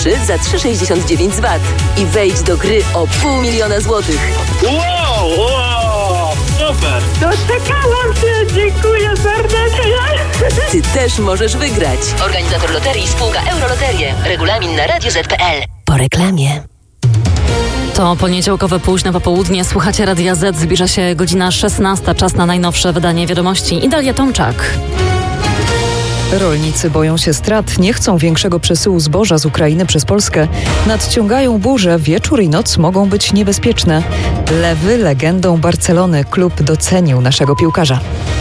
3 za 3,69 z VAT. I wejdź do gry o 500 000 złotych. Wow, super! Doczekałam się, dziękuję serdecznie. Ty też możesz wygrać. Organizator loterii spółka Euroloterie. Regulamin na radio.z.pl. Po reklamie. To poniedziałkowe późne popołudnie. Słuchacie Radia Z. Zbliża się godzina 16. Czas na najnowsze wydanie wiadomości. I Dalia Tomczak. Rolnicy boją się strat, nie chcą większego przesyłu zboża z Ukrainy przez Polskę. Nadciągają burze, wieczór i noc mogą być niebezpieczne. Lewy legendą Barcelony. Klub docenił naszego piłkarza.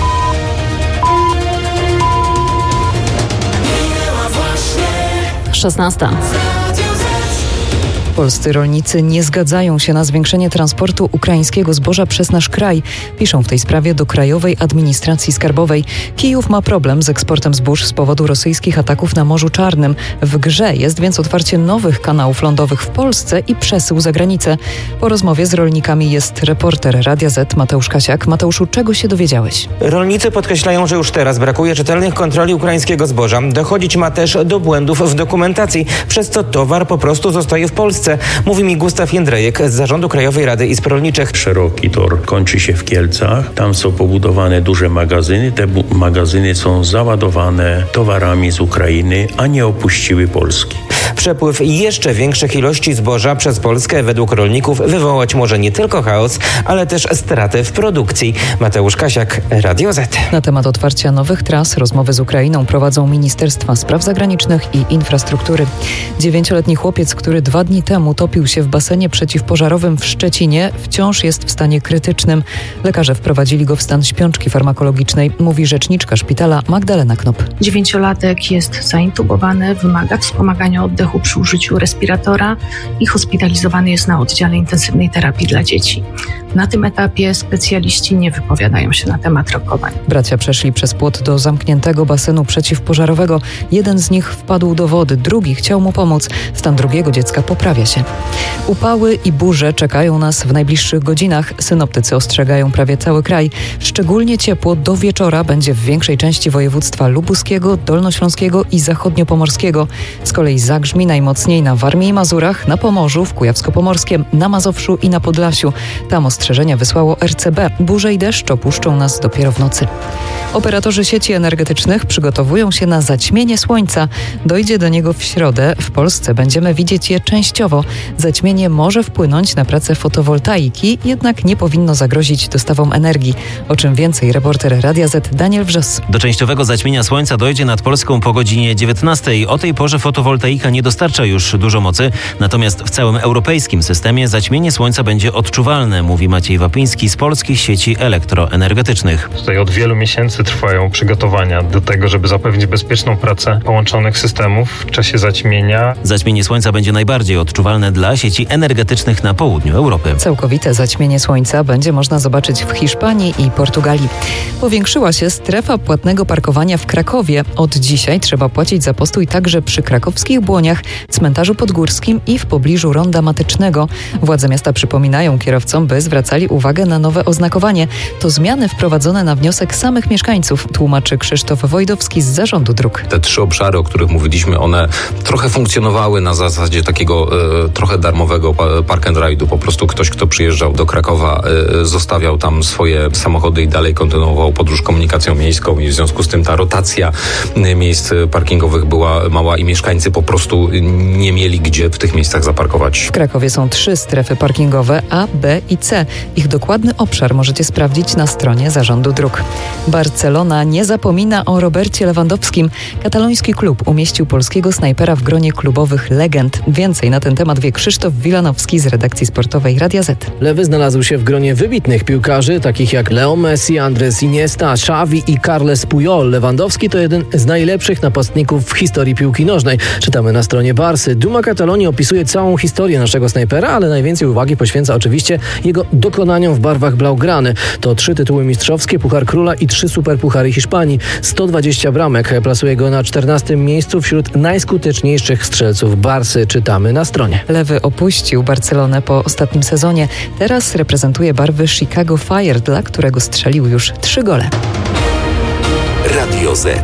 Szesnasta. Polscy rolnicy nie zgadzają się na zwiększenie transportu ukraińskiego zboża przez nasz kraj. Piszą w tej sprawie do Krajowej Administracji Skarbowej. Kijów ma problem z eksportem zbóż z powodu rosyjskich ataków na Morzu Czarnym. W grze jest więc otwarcie nowych kanałów lądowych w Polsce i przesył za granicę. Po rozmowie z rolnikami jest reporter Radia Z Mateusz Kasiak. Mateuszu, czego się dowiedziałeś? Rolnicy podkreślają, że już teraz brakuje rzetelnych kontroli ukraińskiego zboża. Dochodzić ma też do błędów w dokumentacji, przez co towar po prostu zostaje w Polsce. Mówi mi Gustaw Jędrejek z Zarządu Krajowej Rady Izb Rolniczych. Szeroki tor kończy się w Kielcach. Tam są pobudowane duże magazyny. Te magazyny są załadowane towarami z Ukrainy, a nie opuściły Polski. Przepływ jeszcze większych ilości zboża przez Polskę według rolników wywołać może nie tylko chaos, ale też straty w produkcji. Mateusz Kasiak, Radio Z. Na temat otwarcia nowych tras rozmowy z Ukrainą prowadzą Ministerstwa Spraw Zagranicznych i Infrastruktury. 9-letni chłopiec, który 2 dni temu topił się w basenie przeciwpożarowym w Szczecinie, wciąż jest w stanie krytycznym. Lekarze wprowadzili go w stan śpiączki farmakologicznej, mówi rzeczniczka szpitala Magdalena Knop. 9-latek jest zaintubowany, wymaga wspomagania oddechu przy użyciu respiratora i hospitalizowany jest na oddziale intensywnej terapii dla dzieci. Na tym etapie specjaliści nie wypowiadają się na temat rokowań. Bracia przeszli przez płot do zamkniętego basenu przeciwpożarowego. Jeden z nich wpadł do wody, drugi chciał mu pomóc. Stan drugiego dziecka poprawia się. Upały i burze czekają nas w najbliższych godzinach. Synoptycy ostrzegają prawie cały kraj. Szczególnie ciepło do wieczora będzie w większej części województwa lubuskiego, dolnośląskiego i zachodniopomorskiego. Z kolei zagrzmi najmocniej na Warmii i Mazurach, na Pomorzu, w Kujawsko-Pomorskiem, na Mazowszu i na Podlasiu. Tam ostrzeżenia wysłało RCB. Burze i deszcz opuszczą nas dopiero w nocy. Operatorzy sieci energetycznych przygotowują się na zaćmienie słońca. Dojdzie do niego w środę. W Polsce będziemy widzieć je częściowo. Zaćmienie może wpłynąć na pracę fotowoltaiki, jednak nie powinno zagrozić dostawom energii. O czym więcej reporter Radia Z Daniel Wrzos. Do częściowego zaćmienia słońca dojdzie nad Polską po godzinie 19. O tej porze fotowoltaika nie dostarcza już dużo mocy, natomiast w całym europejskim systemie zaćmienie słońca będzie odczuwalne, mówi Maciej Wapiński z Polskich Sieci Elektroenergetycznych. Tutaj od wielu miesięcy trwają przygotowania do tego, żeby zapewnić bezpieczną pracę połączonych systemów w czasie zaćmienia. Zaćmienie słońca będzie najbardziej odczuwalne dla sieci energetycznych na południu Europy. Całkowite zaćmienie słońca będzie można zobaczyć w Hiszpanii i Portugalii. Powiększyła się strefa płatnego parkowania w Krakowie. Od dzisiaj trzeba płacić za postój także przy krakowskich Błoniach, cmentarzu podgórskim i w pobliżu Ronda Matycznego. Władze miasta przypominają kierowcom, by zwracali uwagę na nowe oznakowanie. To zmiany wprowadzone na wniosek samych mieszkańców, tłumaczy Krzysztof Wojdowski z Zarządu Dróg. Te 3 obszary, o których mówiliśmy, one trochę funkcjonowały na zasadzie takiego trochę darmowego park and ride'u. Po prostu ktoś, kto przyjeżdżał do Krakowa, zostawiał tam swoje samochody i dalej kontynuował podróż komunikacją miejską i w związku z tym ta rotacja miejsc parkingowych była mała i mieszkańcy po prostu nie mieli gdzie w tych miejscach zaparkować. W Krakowie są 3 strefy parkingowe A, B i C. Ich dokładny obszar możecie sprawdzić na stronie Zarządu Dróg. Barcelona nie zapomina o Robercie Lewandowskim. Kataloński klub umieścił polskiego snajpera w gronie klubowych legend. Więcej na ten temat wie Krzysztof Wilanowski z redakcji sportowej Radia Z. Lewy znalazł się w gronie wybitnych piłkarzy, takich jak Leo Messi, Andrés Iniesta, Xavi i Carles Puyol. Lewandowski to jeden z najlepszych napastników w historii piłki nożnej. Czytamy na stronie Barsy. Duma Katalonii opisuje całą historię naszego snajpera, ale najwięcej uwagi poświęca oczywiście jego dokonaniom w barwach blaugrany. To 3 tytuły mistrzowskie, Puchar Króla i 3 superpuchary Hiszpanii. 120 bramek plasuje go na 14. miejscu wśród najskuteczniejszych strzelców Barsy. Czytamy na stronie. Lewy opuścił Barcelonę po ostatnim sezonie. Teraz reprezentuje barwy Chicago Fire, dla którego strzelił już 3 gole. Radio Z.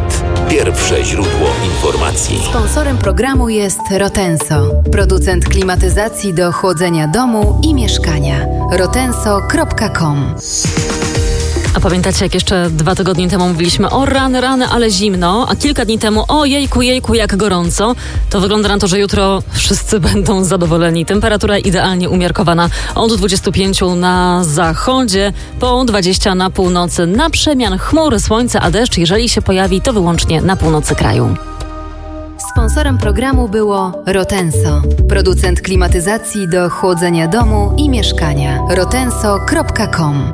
Pierwsze źródło informacji. Sponsorem programu jest Rotenso, producent klimatyzacji do chłodzenia domu i mieszkania. rotenso.com. A pamiętacie, jak jeszcze 2 tygodnie temu mówiliśmy o rany, ale zimno, a kilka dni temu o jejku, jak gorąco. To wygląda na to, że jutro wszyscy będą zadowoleni. Temperatura idealnie umiarkowana od 25 na zachodzie, po 20 na północy. Na przemian chmury, słońce, a deszcz, jeżeli się pojawi, to wyłącznie na północy kraju. Sponsorem programu było Rotenso, producent klimatyzacji do chłodzenia domu i mieszkania. rotenso.com.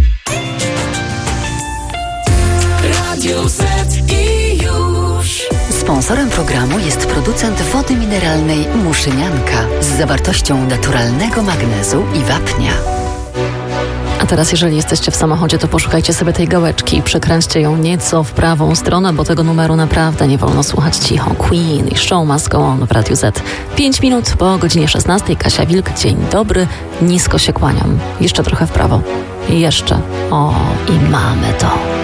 Radio Z i już. Sponsorem programu jest producent wody mineralnej Muszynianka z zawartością naturalnego magnezu i wapnia. A teraz, jeżeli jesteście w samochodzie, to poszukajcie sobie tej gałeczki i przekręćcie ją nieco w prawą stronę, bo tego numeru naprawdę nie wolno słuchać cicho. Queen i Show Must Go On w Radiu Z. 5 minut po godzinie 16. Kasia Wilk, dzień dobry. Nisko się kłaniam. Jeszcze trochę w prawo. Jeszcze. O, i mamy to.